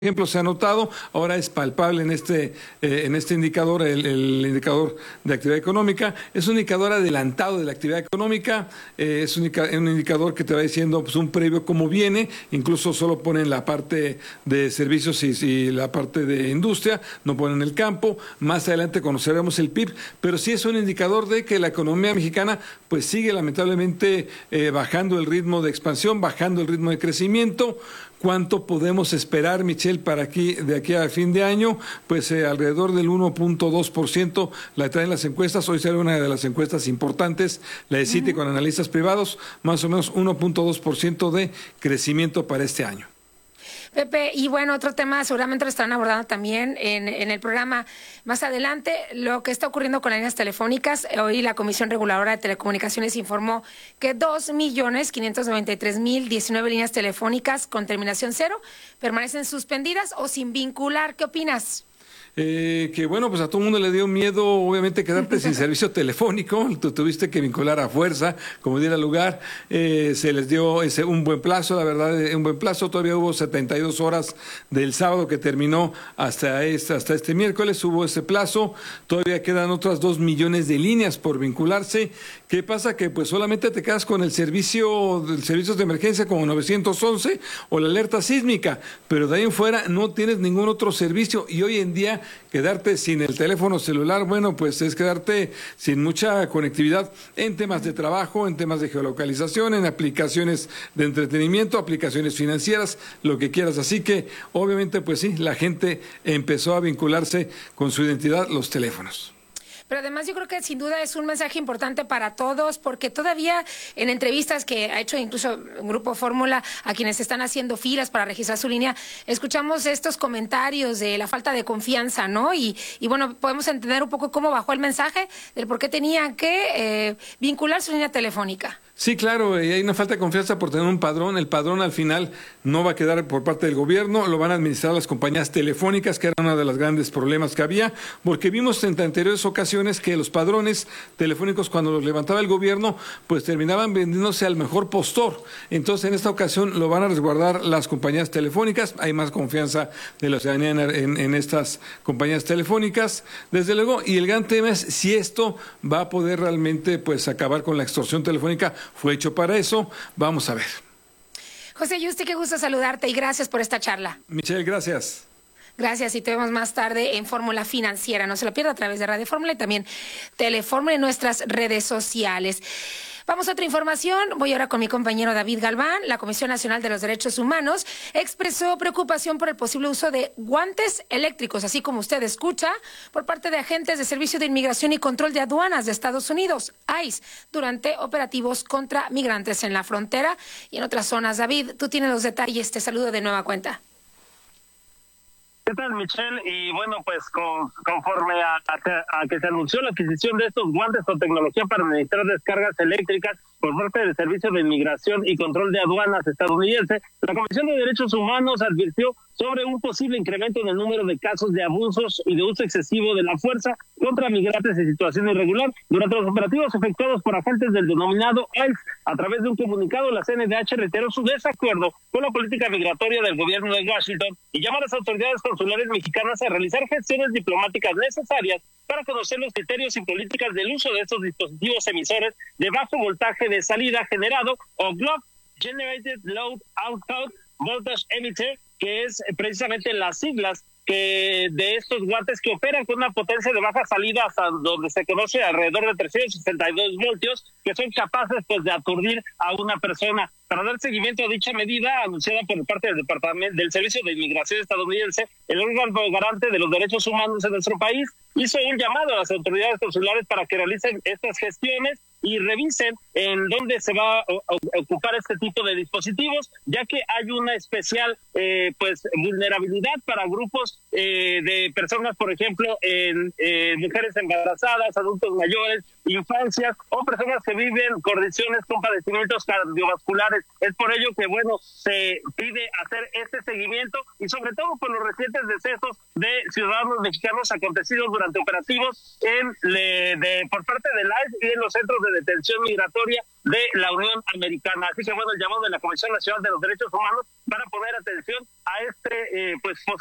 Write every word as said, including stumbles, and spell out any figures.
ejemplo, se ha notado, ahora es palpable en este eh, en este indicador, el, el indicador de actividad económica. Es un indicador adelantado de la actividad económica, eh, es un, un indicador que te va diciendo pues un previo cómo viene, incluso solo ponen la parte de servicios y, y la parte de industria, no ponen el campo. Más adelante conoceremos el P I B, pero sí es un indicador de que la economía mexicana pues sigue lamentablemente eh, bajando el ritmo de expansión, bajando el ritmo de crecimiento. ¿Cuánto podemos esperar, Michelle, para aquí de aquí a fin de año? Pues eh, alrededor del uno punto dos por ciento la traen las encuestas. Hoy sale una de las encuestas importantes, la de Citi, uh-huh, con analistas privados, más o menos uno punto dos por ciento de crecimiento para este año. Pepe, y bueno, otro tema seguramente lo estarán abordando también en, en el programa más adelante, lo que está ocurriendo con las líneas telefónicas. Hoy la Comisión Reguladora de Telecomunicaciones informó que dos millones quinientos noventa y tres mil diecinueve líneas telefónicas con terminación cero permanecen suspendidas o sin vincular. ¿Qué opinas? Eh, que bueno, pues a todo el mundo le dio miedo, obviamente, quedarte sin servicio telefónico. Tú tuviste que vincular a fuerza, como diera lugar. Eh, se les dio ese un buen plazo, la verdad, un buen plazo. Todavía hubo setenta y dos horas del sábado que terminó hasta este, hasta este miércoles. Hubo ese plazo. Todavía quedan otras dos millones de líneas por vincularse. ¿Qué pasa? Que pues solamente te quedas con el servicio, el servicios de emergencia como novecientos once o la alerta sísmica, pero de ahí en fuera no tienes ningún otro servicio. Y hoy en día quedarte sin el teléfono celular, bueno, pues es quedarte sin mucha conectividad en temas de trabajo, en temas de geolocalización, en aplicaciones de entretenimiento, aplicaciones financieras, lo que quieras. Así que, obviamente, pues sí, la gente empezó a vincularse con su identidad los teléfonos. Pero además yo creo que sin duda es un mensaje importante para todos, porque todavía en entrevistas que ha hecho incluso un Grupo Fórmula a quienes están haciendo filas para registrar su línea, escuchamos estos comentarios de la falta de confianza, ¿no? Y, y bueno, podemos entender un poco cómo bajó el mensaje del por qué tenían que eh, vincular su línea telefónica. Sí, claro, y hay una falta de confianza por tener un padrón. El padrón al final no va a quedar por parte del gobierno, lo van a administrar las compañías telefónicas, que era uno de los grandes problemas que había, porque vimos en anteriores ocasiones que los padrones telefónicos, cuando los levantaba el gobierno, pues terminaban vendiéndose al mejor postor. Entonces, en esta ocasión lo van a resguardar las compañías telefónicas. Hay más confianza de la ciudadanía en, en, en estas compañías telefónicas, desde luego. Y el gran tema es si esto va a poder realmente pues acabar con la extorsión telefónica. Fue hecho para eso. Vamos a ver. José Yuste, qué gusto saludarte y gracias por esta charla. Michelle, gracias. Gracias, y te vemos más tarde en Fórmula Financiera. No se lo pierda a través de Radio Fórmula y también Telefórmula en nuestras redes sociales. Vamos a otra información. Voy ahora con mi compañero David Galván. La Comisión Nacional de los Derechos Humanos expresó preocupación por el posible uso de guantes eléctricos, así como usted escucha, por parte de agentes de Servicio de Inmigración y Control de Aduanas de Estados Unidos, I C E, durante operativos contra migrantes en la frontera y en otras zonas. David, tú tienes los detalles. Te saludo de nueva cuenta. ¿Qué tal, Michelle? Y bueno, pues con, conforme a, a, a que se anunció la adquisición de estos guantes con tecnología para administrar descargas eléctricas por parte del Servicio de Inmigración y Control de Aduanas estadounidense, la Comisión de Derechos Humanos advirtió sobre un posible incremento en el número de casos de abusos y de uso excesivo de la fuerza contra migrantes en situación irregular durante los operativos efectuados por agentes del denominado I C E. A través de un comunicado, la C N D H reiteró su desacuerdo con la política migratoria del gobierno de Washington y llama a las autoridades consulares mexicanas a realizar gestiones diplomáticas necesarias para conocer los criterios y políticas del uso de estos dispositivos emisores de bajo voltaje de salida generado, o G L O B, Generated Load Output Voltage Emitter, que es precisamente las siglas que de estos guantes que operan con una potencia de baja salida hasta donde se conoce alrededor de trescientos sesenta y dos voltios, que son capaces pues de aturdir a una persona. Para dar seguimiento a dicha medida anunciada por parte del Departamento del Servicio de Inmigración estadounidense, el órgano garante de los derechos humanos en nuestro país hizo un llamado a las autoridades consulares para que realicen estas gestiones y revisen en dónde se va a ocupar este tipo de dispositivos, ya que hay una especial eh, pues vulnerabilidad para grupos eh, de personas, por ejemplo, en eh, mujeres embarazadas, adultos mayores, infancias o personas que viven condiciones con padecimientos cardiovasculares. Es por ello que, bueno, se pide hacer este seguimiento y sobre todo por los recientes decesos de ciudadanos mexicanos acontecidos durante durante operativos en le, de por parte del I C E y en los centros de detención migratoria de la Unión Americana. Así que bueno, el llamado de la Comisión Nacional de los Derechos Humanos para poner atención a este eh, pues